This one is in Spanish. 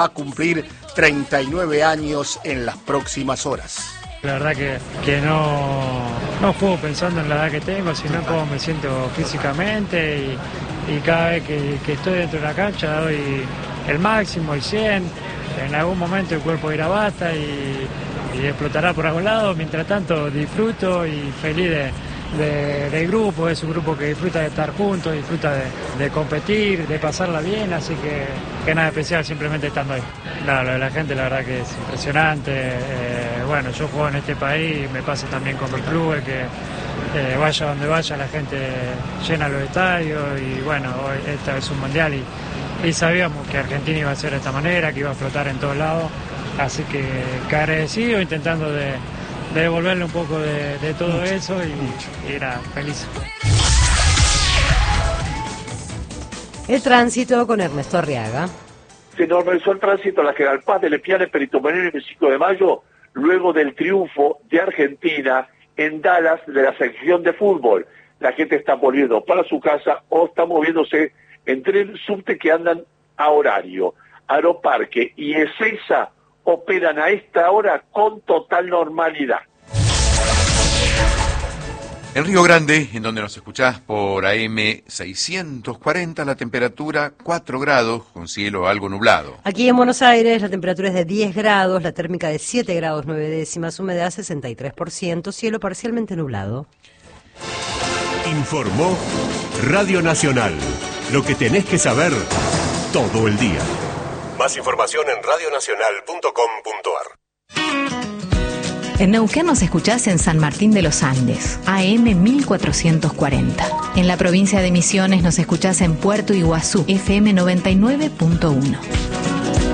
a cumplir 39 años en las próximas horas. La verdad que no juego pensando en la edad que tengo, sino en cómo me siento físicamente y cada vez que estoy dentro de la cancha doy el máximo, el 100. En algún momento el cuerpo irá basta y explotará por algún lado. Mientras tanto disfruto y feliz del grupo. Es un grupo que disfruta de estar juntos, disfruta de competir, de pasarla bien, así que nada especial, simplemente estando ahí. No, lo de la gente la verdad que es impresionante. Bueno, yo juego en este país, me pasa también con mi club, que vaya donde vaya la gente llena los estadios y bueno, esta es un mundial y sabíamos que Argentina iba a ser de esta manera, que iba a flotar en todos lados, así que agradecido, intentando de devolverle un poco de todo eso y era feliz. El tránsito con Ernesto Arriaga. Se normalizó el tránsito a la General Paz de Lepiane, Perito Moreno y 5 de mayo, luego del triunfo de Argentina en Dallas de la sección de fútbol. La gente está volviendo para su casa o está moviéndose entre el subte que andan a horario. Aeroparque y Ezeiza operan a esta hora con total normalidad. En Río Grande, en donde nos escuchás por AM 640, la temperatura 4 grados con cielo algo nublado. Aquí en Buenos Aires la temperatura es de 10 grados, la térmica de 7 grados 9 décimas, humedad 63%, cielo parcialmente nublado. Informó Radio Nacional. Lo que tenés que saber todo el día. Más información en radionacional.com.ar. En Neuquén nos escuchás en San Martín de los Andes, AM 1440. En la provincia de Misiones nos escuchás en Puerto Iguazú, FM 99.1.